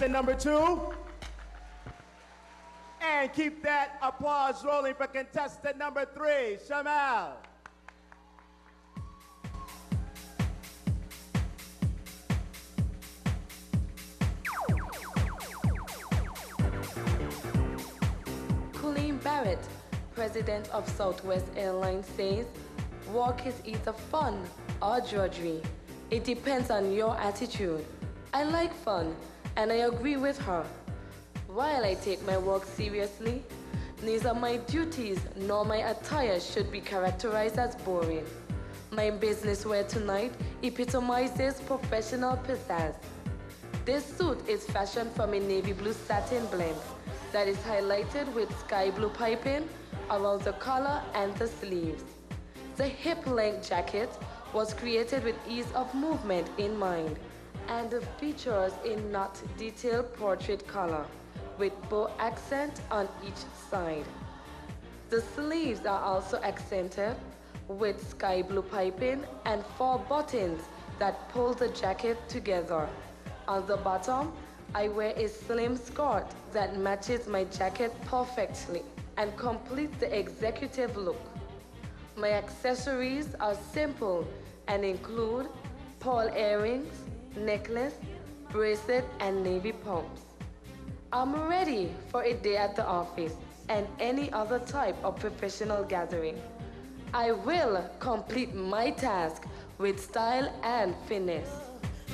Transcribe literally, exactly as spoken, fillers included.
contestant number two. And keep that applause rolling for contestant number three, Shamal. Colleen Barrett, president of Southwest Airlines, says, work is either fun or drudgery. It depends on your attitude. I like fun, and I agree with her. While I take my work seriously, neither my duties nor my attire should be characterized as boring. My business wear tonight epitomizes professional pizzazz. This suit is fashioned from a navy blue satin blend that is highlighted with sky blue piping around the collar and the sleeves. The hip-length jacket was created with ease of movement in mind and features a not detailed portrait collar with bow accent on each side. The sleeves are also accented with sky blue piping and four buttons that pull the jacket together. On the bottom, I wear a slim skirt that matches my jacket perfectly and completes the executive look. My accessories are simple and include pearl earrings, necklace, bracelet, and navy pumps. I'm ready for a day at the office and any other type of professional gathering. I will complete my task with style and finesse.